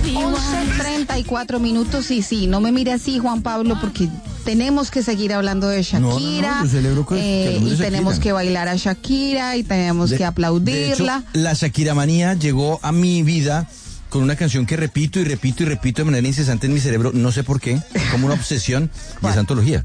11:34 y sí, no me mire así, Juan Pablo, porque tenemos que seguir hablando de Shakira, yo celebro y tenemos que bailar a Shakira y tenemos que aplaudirla. De hecho, la Shakira manía llegó a mi vida con una canción que repito y repito y repito de manera incesante en mi cerebro, no sé por qué, como una obsesión, y es antología.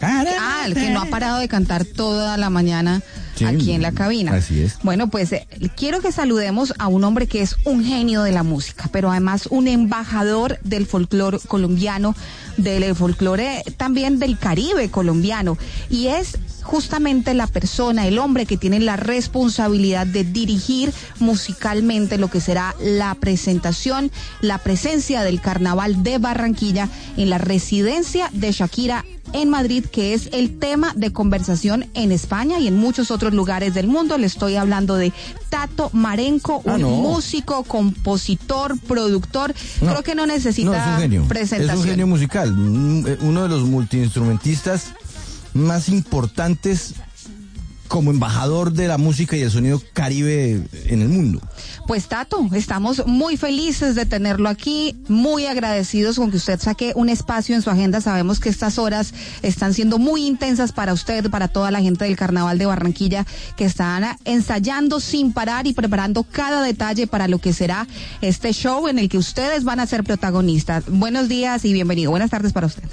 El que no ha parado de cantar toda la mañana aquí en la cabina. Así es. Bueno, pues quiero que saludemos a un hombre que es un genio de la música, pero además un embajador del folclore colombiano, del folclore también del Caribe colombiano, y es justamente la persona, el hombre que tiene la responsabilidad de dirigir musicalmente lo que será la presentación, la presencia del Carnaval de Barranquilla en la residencia de Shakira en Madrid, que es el tema de conversación en España y en muchos otros lugares del mundo. Le estoy hablando de Tato Marenco, un músico, compositor, productor. Creo que no necesita presentación. Es un genio musical, uno de los multiinstrumentistas más importantes como embajador de la música y el sonido caribe en el mundo. Pues Tato, estamos muy felices de tenerlo aquí, muy agradecidos con que usted saque un espacio en su agenda. Sabemos que estas horas están siendo muy intensas para usted, para toda la gente del Carnaval de Barranquilla, que están ensayando sin parar y preparando cada detalle para lo que será este show en el que ustedes van a ser protagonistas. Buenos días y bienvenido. Buenas tardes para usted.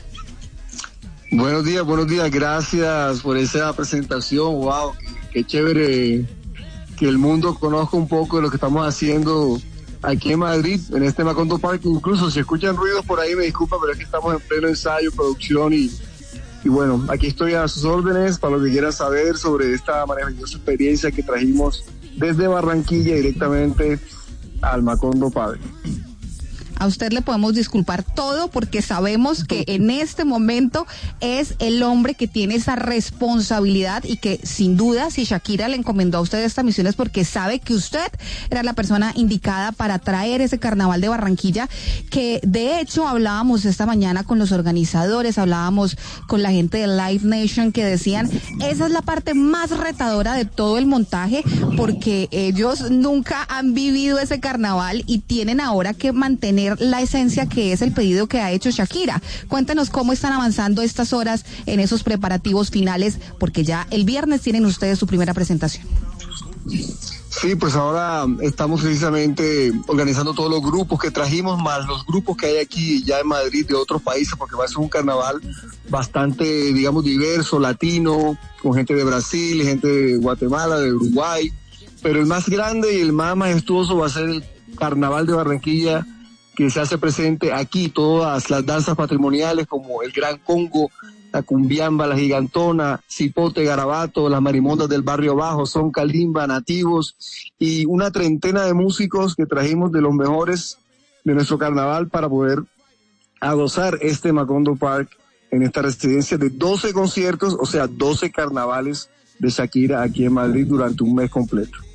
Buenos días, gracias por esa presentación. Wow, qué chévere que el mundo conozca un poco de lo que estamos haciendo aquí en Madrid, en este Macondo Park. Incluso si escuchan ruidos por ahí, me disculpa, pero es que estamos en pleno ensayo, producción y bueno, aquí estoy a sus órdenes para lo que quieran saber sobre esta maravillosa experiencia que trajimos desde Barranquilla directamente al Macondo Park. A usted le podemos disculpar todo porque sabemos que en este momento es el hombre que tiene esa responsabilidad y que sin duda si Shakira le encomendó a usted esta misión es porque sabe que usted era la persona indicada para traer ese Carnaval de Barranquilla, que de hecho hablábamos esta mañana con los organizadores, hablábamos con la gente de Live Nation que decían esa es la parte más retadora de todo el montaje porque ellos nunca han vivido ese carnaval y tienen ahora que mantener la esencia que es el pedido que ha hecho Shakira. Cuéntenos cómo están avanzando estas horas en esos preparativos finales, porque ya el viernes tienen ustedes su primera presentación. Sí, pues ahora estamos precisamente organizando todos los grupos que trajimos, más los grupos que hay aquí ya en Madrid de otros países, porque va a ser un carnaval bastante, digamos, diverso, latino, con gente de Brasil, gente de Guatemala, de Uruguay, pero el más grande y el más majestuoso va a ser el Carnaval de Barranquilla, que se hace presente aquí, todas las danzas patrimoniales como el Gran Congo, la cumbiamba, la gigantona, cipote, garabato, las marimondas del barrio bajo, son calimba, nativos y una treintena de músicos que trajimos de los mejores de nuestro carnaval para poder gozar este Macondo Park en esta residencia de 12 conciertos, o sea, 12 carnavales de Shakira aquí en Madrid durante un mes completo.